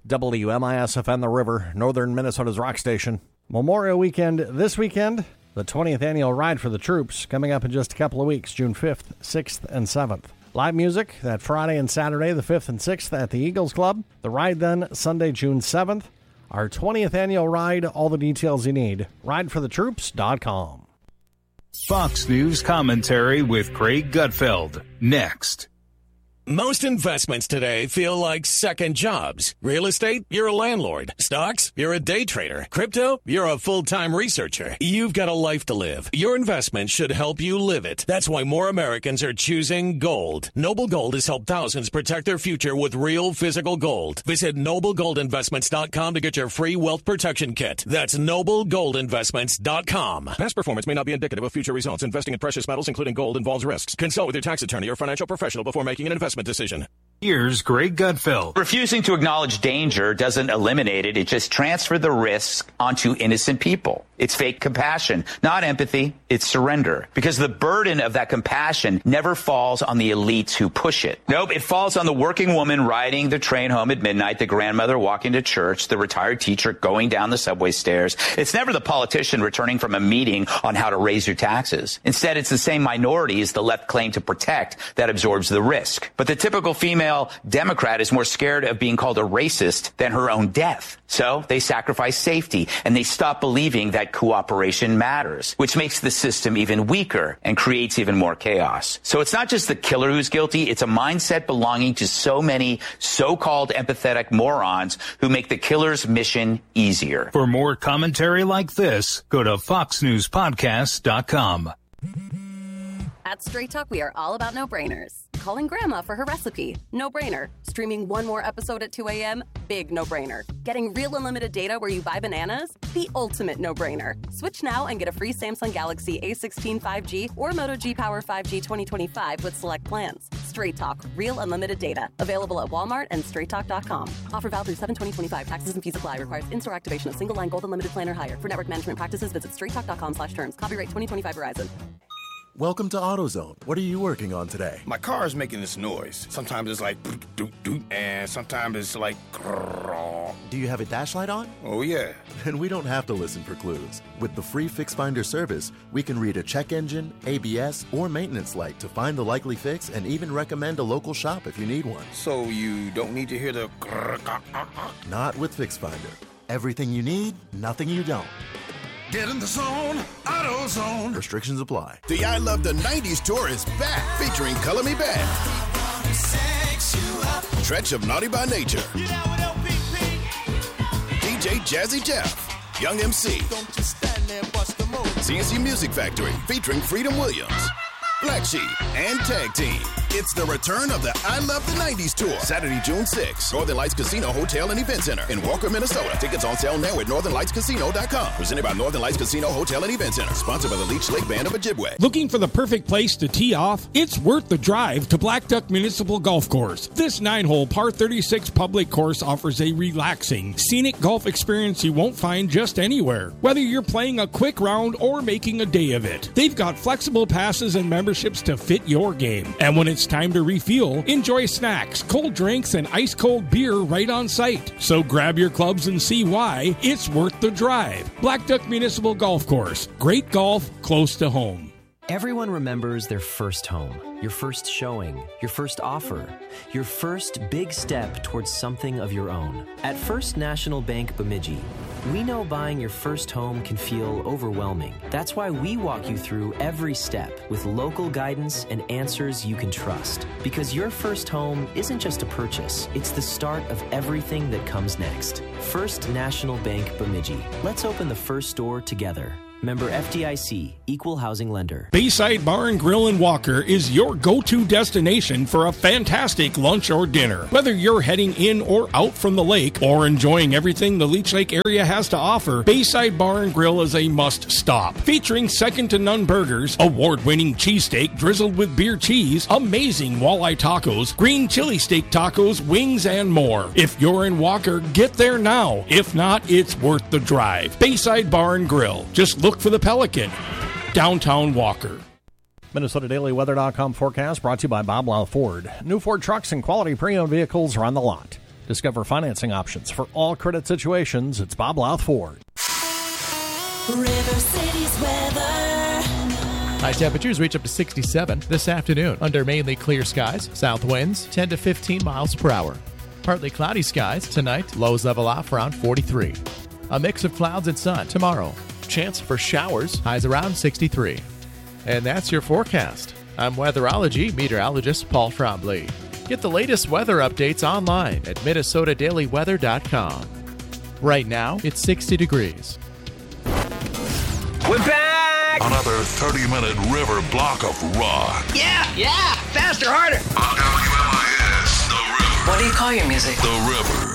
WMISFN The River, northern Minnesota's rock station. Memorial Weekend this weekend, the 20th annual Ride for the Troops, coming up in just a couple of weeks, June 5th, 6th, and 7th. Live music that Friday and Saturday, the 5th and 6th at the Eagles Club. The ride then Sunday, June 7th. Our 20th annual ride, all the details you need. RideForTheTroops.com. Fox News commentary with Craig Gutfeld. Next. Most investments today feel like second jobs. Real estate, you're a landlord. Stocks, you're a day trader. Crypto, you're a full-time researcher. You've got a life to live. Your investment should help you live it. That's why more Americans are choosing gold. Noble Gold has helped thousands protect their future with real physical gold. Visit NobleGoldInvestments.com to get your free wealth protection kit. That's NobleGoldInvestments.com. Past performance may not be indicative of future results. Investing in precious metals, including gold, involves risks. Consult with your tax attorney or financial professional before making an investment decision. Here's Greg Gutfeld. Refusing to acknowledge danger doesn't eliminate it. It just transfers the risk onto innocent people. It's fake compassion, not empathy. It's surrender. Because the burden of that compassion never falls on the elites who push it. Nope, it falls on the working woman riding the train home at midnight, the grandmother walking to church, the retired teacher going down the subway stairs. It's never the politician returning from a meeting on how to raise your taxes. Instead, it's the same minorities the left claim to protect that absorbs the risk. But the typical female Democrat is more scared of being called a racist than her own death. So they sacrifice safety and they stop believing that cooperation matters, which makes the system even weaker and creates even more chaos. So it's not just the killer who's guilty. It's a mindset belonging to so many so-called empathetic morons who make the killer's mission easier. For more commentary like this, go to foxnewspodcast.com. At Straight Talk, we are all about no-brainers. Calling Grandma for her recipe, no-brainer. Streaming one more episode at 2 a.m., big no-brainer. Getting real unlimited data where you buy bananas, the ultimate no-brainer. Switch now and get a free Samsung Galaxy A16 5G or Moto G Power 5G 2025 with select plans. Straight Talk, real unlimited data. Available at Walmart and straighttalk.com. Offer valid through 7/20/25. Taxes and fees apply. Requires in-store activation of single line gold unlimited plan or higher. For network management practices, visit straighttalk.com/terms. Copyright 2025 Verizon. Welcome to AutoZone. What are you working on today? My car is making this noise. Sometimes it's like doot doot, and sometimes it's like grrr. Do you have a dash light on? Oh yeah. Then we don't have to listen for clues. With the free Fix Finder service, we can read a check engine, ABS, or maintenance light to find the likely fix and even recommend a local shop if you need one. So you don't need to hear the grrr. Not with Fix Finder. Everything you need, nothing you don't. Get in the zone, AutoZone. Restrictions apply. The I Love the 90s tour is back, featuring Color Me Back, Stretch of Naughty by Nature, DJ Jazzy Jeff, Young MC, CNC Music Factory, featuring Freedom Williams, Black Sheep, and Tag Team. It's the return of the I Love the 90s tour. Saturday, June 6th. Northern Lights Casino Hotel and Event Center in Walker, Minnesota. Tickets on sale now at northernlightscasino.com. Presented by Northern Lights Casino Hotel and Event Center. Sponsored by the Leech Lake Band of Ojibwe. Looking for the perfect place to tee off? It's worth the drive to Black Duck Municipal Golf Course. This 9-hole par 36 public course offers a relaxing, scenic golf experience you won't find just anywhere. Whether you're playing a quick round or making a day of it, they've got flexible passes and memberships to fit your game. And when it's time to refuel, enjoy snacks, cold drinks, and ice-cold beer right on site. So grab your clubs and see why it's worth the drive. Black Duck Municipal Golf Course. Great golf close to home. Everyone remembers their first home, your first showing, your first offer, your first big step towards something of your own. At First National Bank Bemidji, we know buying your first home can feel overwhelming. That's why we walk you through every step with local guidance and answers you can trust. Because your first home isn't just a purchase, it's the start of everything that comes next. First National Bank Bemidji. Let's open the first door together. Member FDIC, Equal Housing Lender. Bayside Bar and Grill in Walker is your go-to destination for a fantastic lunch or dinner. Whether you're heading in or out from the lake or enjoying everything the Leech Lake area has to offer, Bayside Bar and Grill is a must-stop. Featuring second-to-none burgers, award-winning cheesesteak drizzled with beer cheese, amazing walleye tacos, green chili steak tacos, wings, and more. If you're in Walker, get there now. If not, it's worth the drive. Bayside Bar and Grill. Just look for the Pelican. Downtown Walker. MinnesotaDailyWeather.com forecast brought to you by Bob Lau Ford. New Ford trucks and quality pre-owned vehicles are on the lot. Discover financing options for all credit situations. It's Bob Louth Ford. River City's weather. High temperatures reach up to 67 this afternoon under mainly clear skies. South winds 10 to 15 miles per hour. Partly cloudy skies tonight. Lows level off around 43. A mix of clouds and sun tomorrow. Chance for showers. Highs around 63. And that's your forecast. I'm weatherology meteorologist Paul Trombley. Get the latest weather updates online at MinnesotaDailyWeather.com. Right now, it's 60 degrees. We're back! Another 30-minute river block of rock. Yeah! Faster, harder! On WMIS, The River. What do you call your music? The River.